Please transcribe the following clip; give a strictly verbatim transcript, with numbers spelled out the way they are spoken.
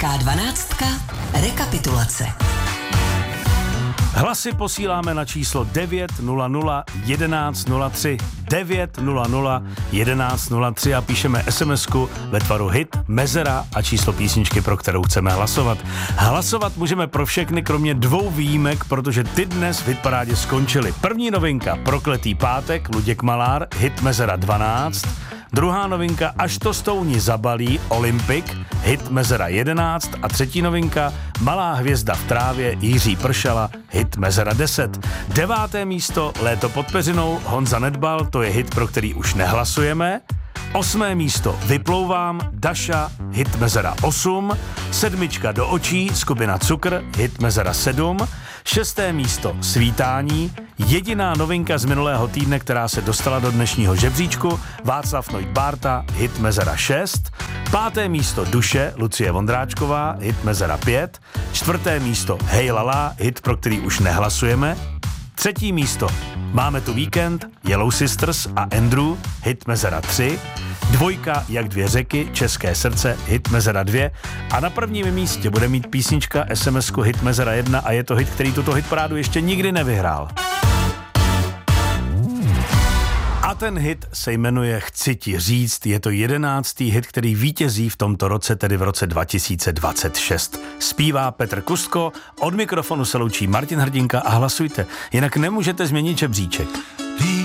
Hitská dvanáctka. Rekapitulace. Hlasy posíláme na číslo devět nula nula jedenáct nula tři devět nula nula jedenáct nula tři a píšeme SMSku ve tvaru hit, mezera a číslo písničky, pro kterou chceme hlasovat. Hlasovat můžeme pro všechny, kromě dvou výjimek, protože ty dnes v hitparádě skončily. První novinka Prokletý pátek, Luděk Malár, hit mezera dvanáct. Druhá novinka Až to stouni zabalí, Olympic, hit mezera jedenáct. A třetí novinka Malá hvězda v trávě, Jiří Pršala, hit mezera deset. Deváté místo Léto pod peřinou, Honza Nedbal, to je hit, pro který už nehlasujeme. Osmé místo Vyplouvám, Daša, hit mezera osm. Sedmička Do očí, skupina Cukr, hit mezera sedm. Šesté místo Svítání, jediná novinka z minulého týdne, která se dostala do dnešního žebříčku, Václav Noit Bárta, hit mezera šest. Páté místo Duše, Lucie Vondráčková, hit mezera pět. Čtvrté místo Hej lala, hit, pro který už nehlasujeme. Třetí místo Máme tu víkend, Yellow Sisters a Andrew, hit mezera tři. Dvojka Jak dvě řeky, České srdce, hit mezera dvě. A na prvním místě bude mít písnička SMSku hit mezera jedna a je to hit, který tuto hitparádu ještě nikdy nevyhrál. A ten hit se jmenuje Chci ti říct, je to jedenáctý hit, který vítězí v tomto roce, tedy v roce dva tisíce dvacet šest. Zpívá Petr Kustko, od mikrofonu se loučí Martin Hrdinka a hlasujte, jinak nemůžete změnit žebříček.